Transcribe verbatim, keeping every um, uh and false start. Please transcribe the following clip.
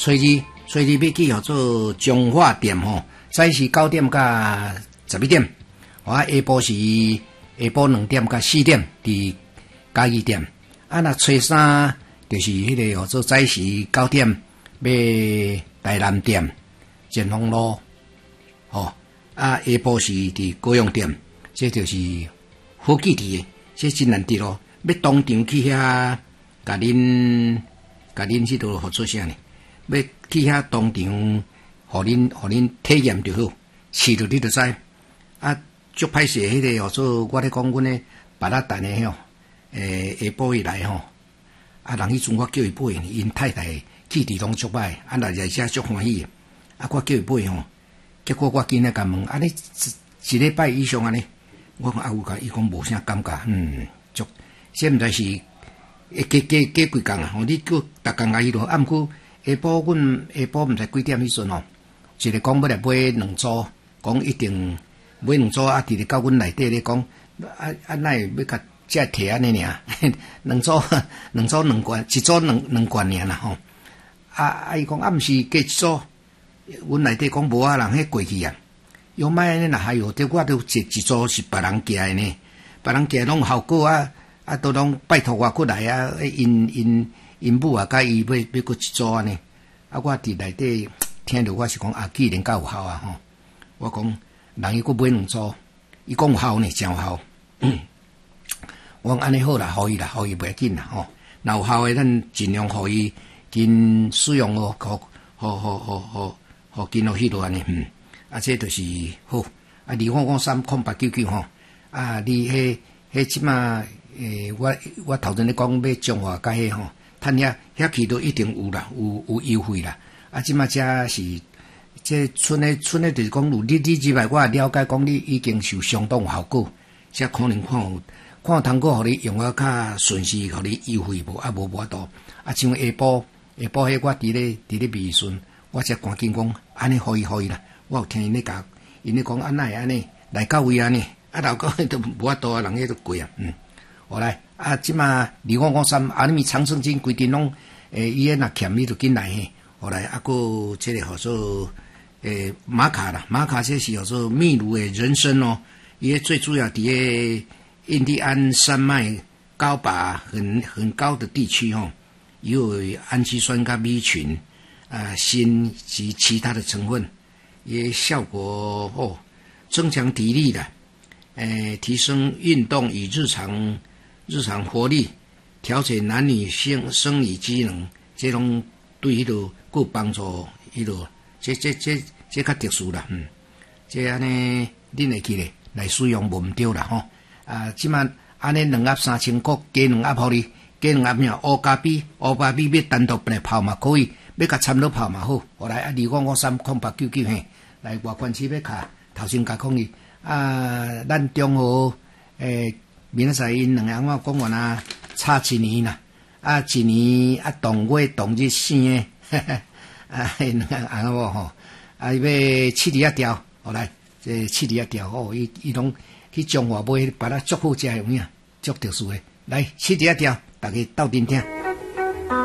初二初二要去号做中华店吼，早是九点到十一点，我下晡是下晡两点到四点伫嘉义店。啊，那初三就是迄个号做早时九点要台南店、建丰路，吼啊下晡是伫高雄店，这就是好记伫的，这真难得咯。要当场去遐，甲恁甲恁迄度合作啥呢？要去遐当场，互恁互恁体验就好，试着你就知。啊，足歹势迄个号做我咧讲，阮咧巴拉蛋诶吼，诶下晡伊来吼，啊人迄阵我叫伊买，因太太气质拢足歹，啊来来遮足欢喜，啊我叫伊买吼，结果我今日甲问，啊你一一礼拜以上安尼，我讲啊有甲伊讲无啥感觉，嗯，足。这毋知是会加加加几工啊？吼，你叫逐工来迄落，啊，毋过下晡阮下晡毋知几点迄阵哦，一个讲要来买两组，讲一定买两组啊，直直到阮内底咧讲，啊啊，哪会要甲遮摕安尼尔？两组两组两罐，一组两两罐尔啦吼。啊啊，伊讲啊，毋是加一组，阮内底讲无啊，人迄过去啊，有卖安尼啦，还有这我都一一组是别人寄的呢，别人寄拢效果啊。啊，都拢拜托我过来啊！因因因母啊，甲伊要要过一组安尼。啊，我伫内底听着，我是讲啊，既然较有效啊吼，我讲人伊过买两组，伊讲有效呢，真有效。嗯、我讲安尼好啦，互伊啦，互伊袂要紧啦吼。若有效诶，咱尽量互伊经使用哦，互互互互互互经落迄落安尼。嗯，啊，这就是好。啊，二五五三空八九九吼。啊，你迄迄即马。诶、欸，我我头前咧讲要中华甲迄吼，趁遐遐去都一定有啦，有有优惠啦。啊，即马遮是这村诶村诶，就是讲有你你入来，我也了解讲你已經受相當有效果，遮可能看有看有通過，互你用啊較順勢，互你優惠無啊無無法度。啊，像下晡下晡迄我佇咧佇咧微信，我才趕緊講安尼可以可以啦。我有聽因咧講，因咧講安奈安尼來到位安尼，啊老講都無法度啊，人迄都貴啊，嗯。好来啊！即马二五五三啊，你咪长生经规定拢诶，伊个若欠你就紧来嘿。后来啊，个即个号做诶玛卡啦，玛卡这是叫做秘鲁诶人参哦。伊个最主要伫个印第安山脉高拔很很高的地区吼、哦，有氨基酸跟 B 群啊、锌及其他的成分，也效果哦，增强体力的，诶，提升运动与日常。日常活力，调节男女性生理机能，这种对迄落有帮助。迄落，这这这这较特殊啦，嗯，这安尼恁会去咧来使用无毋对啦吼。啊，即马安尼两盒三千块，加两盒互你，加两盒咩？乌咖啡，乌咖啡要单独来泡嘛可以，要甲掺落泡嘛好。后来啊，二五五三空八九九嘿，来外观区要卡头先甲讲哩啊，咱中和诶。明仔载因两个我讲完啊，差一年啦，啊一年啊同月同日生诶，啊两个阿某吼，啊要七里一条，后来这七里一条哦，伊伊拢去中华买，把它足好食有影，足特殊诶，来七里一条，大家斗阵听。